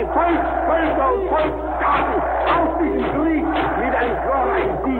die Volksvölker und Volksstaaten aus diesem Krieg mit einem glorreichen Sieg